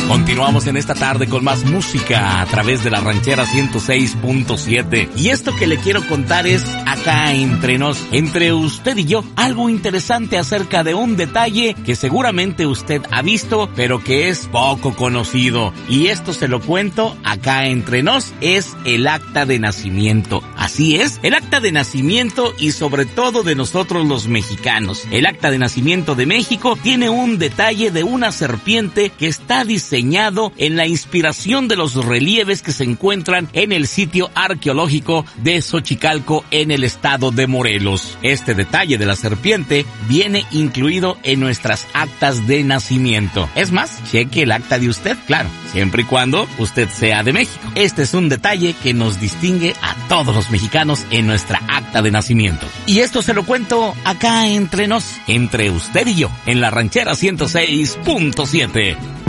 Continuamos en esta tarde con más música a través de la Ranchera 106.7. Y esto que le quiero contar es acá entre nos, entre usted y yo, algo interesante acerca de un detalle que seguramente usted ha visto, pero que es poco conocido. Y esto se lo cuento acá entre nos, es el acta de nacimiento. Así es, el acta de nacimiento y sobre todo de nosotros los mexicanos. El acta de nacimiento de México tiene un detalle de una serpiente que está diseñado en la inspiración de los relieves que se encuentran en el sitio arqueológico de Xochicalco en el estado de Morelos. Este detalle de la serpiente viene incluido en nuestras actas de nacimiento. Es más, cheque el acta de usted, claro, siempre y cuando usted sea de México. Este es un detalle que nos distingue a todos los mexicanos en nuestra acta de nacimiento. Y esto se lo cuento acá entre nos, entre usted y yo, en la Ranchera 106.7.